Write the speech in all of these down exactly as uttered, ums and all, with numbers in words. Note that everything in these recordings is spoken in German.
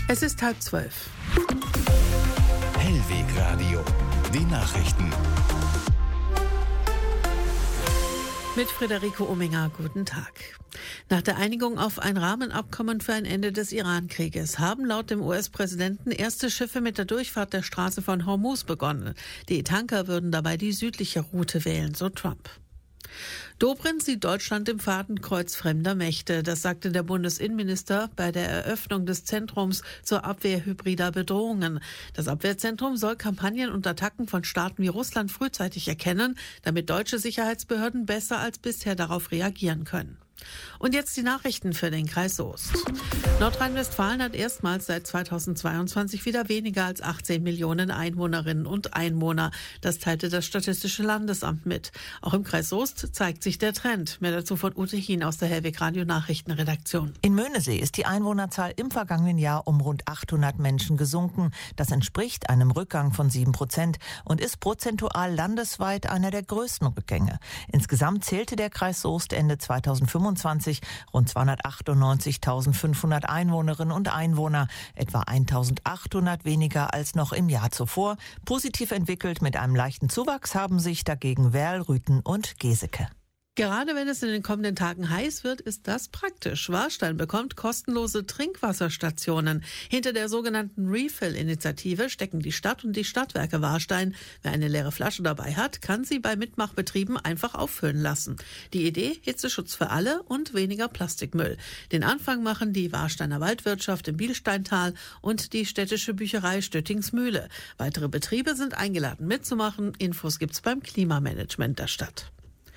Es ist halb zwölf. Hellweg Radio, die Nachrichten. Mit Friederike Ominger, guten Tag. Nach der Einigung auf ein Rahmenabkommen für ein Ende des Iran-Krieges haben laut dem U S-Präsidenten erste Schiffe mit der Durchfahrt der Straße von Hormuz begonnen. Die Tanker würden dabei die südliche Route wählen, so Trump. Dobrindt sieht Deutschland im Fadenkreuz fremder Mächte. Das sagte der Bundesinnenminister bei der Eröffnung des Zentrums zur Abwehr hybrider Bedrohungen. Das Abwehrzentrum soll Kampagnen und Attacken von Staaten wie Russland frühzeitig erkennen, damit deutsche Sicherheitsbehörden besser als bisher darauf reagieren können. Und jetzt die Nachrichten für den Kreis Soest. Nordrhein-Westfalen hat erstmals seit zweitausendzweiundzwanzig wieder weniger als achtzehn Millionen Einwohnerinnen und Einwohner. Das teilte das Statistische Landesamt mit. Auch im Kreis Soest zeigt sich der Trend. Mehr dazu von Ute Hien aus der Hellweg Radio Nachrichtenredaktion. In Möhnesee ist die Einwohnerzahl im vergangenen Jahr um rund achthundert Menschen gesunken. Das entspricht einem Rückgang von sieben Prozent und ist prozentual landesweit einer der größten Rückgänge. Insgesamt zählte der Kreis Soest Ende zweitausendfünfundzwanzig rund zweihundertachtundneunzigtausendfünfhundert Einwohnerinnen und Einwohner, etwa eintausendachthundert weniger als noch im Jahr zuvor. Positiv entwickelt mit einem leichten Zuwachs haben sich dagegen Werl, Rüthen und Geseke. Gerade wenn es in den kommenden Tagen heiß wird, ist das praktisch. Warstein bekommt kostenlose Trinkwasserstationen. Hinter der sogenannten Refill-Initiative stecken die Stadt und die Stadtwerke Warstein. Wer eine leere Flasche dabei hat, kann sie bei Mitmachbetrieben einfach auffüllen lassen. Die Idee: Hitzeschutz für alle und weniger Plastikmüll. Den Anfang machen die Warsteiner Waldwirtschaft im Bielsteintal und die städtische Bücherei Stöttingsmühle. Weitere Betriebe sind eingeladen mitzumachen. Infos gibt's beim Klimamanagement der Stadt.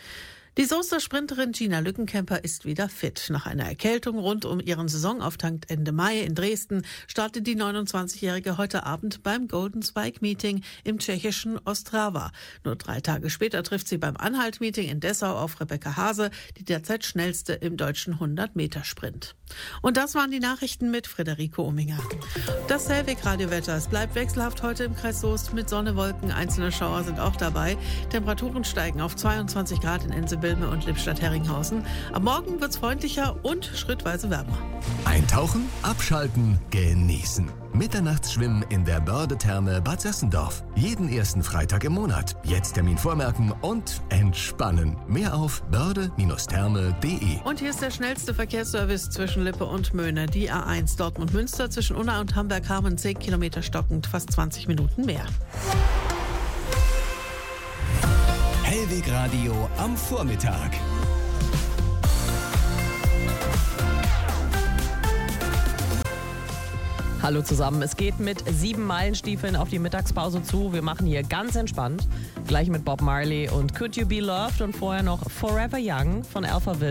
Die Soester Sprinterin Gina Lückenkämper ist wieder fit. Nach einer Erkältung rund um ihren Saisonauftakt Ende Mai in Dresden startet die neunundzwanzigjährige heute Abend beim Golden Spike Meeting im tschechischen Ostrava. Nur drei Tage später trifft sie beim Anhalt-Meeting in Dessau auf Rebecca Hase, die derzeit schnellste im deutschen hundert-Meter-Sprint. Und das waren die Nachrichten mit Friederike Ominger. Das Hellweg-Radiowetter. Es bleibt wechselhaft heute im Kreis Soest mit Sonne, Wolken. Einzelne Schauer sind auch dabei. Temperaturen steigen auf zweiundzwanzig Grad in Ense Bilme und Lippstadt-Herringhausen. Am Morgen wird's freundlicher und schrittweise wärmer. Eintauchen, abschalten, genießen. Mitternachtsschwimmen in der Börde-Therme Bad Sessendorf. Jeden ersten Freitag im Monat. Jetzt Termin vormerken und entspannen. Mehr auf börde Bindestrich therme punkt de. Und hier ist der schnellste Verkehrsservice zwischen Lippe und Möhne. Die A eins Dortmund-Münster zwischen Unna und Hamburg-Hameln zehn Kilometer stockend, fast zwanzig Minuten mehr. Hellweg Radio am Vormittag. Hallo zusammen, es geht mit sieben Meilenstiefeln auf die Mittagspause zu. Wir machen hier ganz entspannt. Gleich mit Bob Marley und Could You Be Loved und vorher noch Forever Young von Alphaville.